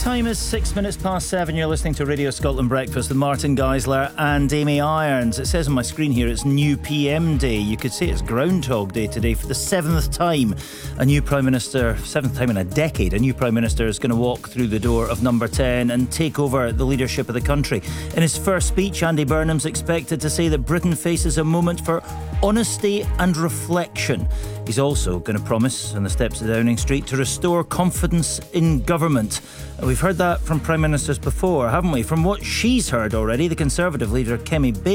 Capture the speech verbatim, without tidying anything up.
time is six minutes past seven. You're listening to Radio Scotland Breakfast with Martin Geisler and Amy Irons. It says on my screen here it's New P M Day. You could say it's Groundhog Day today. For the seventh time, a new Prime Minister, seventh time in a decade, a new Prime Minister is going to walk through the door of number ten and take over the leadership of the country. In his first speech, Andy Burnham's expected to say that Britain faces a moment for honesty and reflection. He's also going to promise, on the steps of Downing Street, to restore confidence in government. We've heard that from Prime Ministers before, haven't we? From what she's heard already, the Conservative leader, Kemi Bates,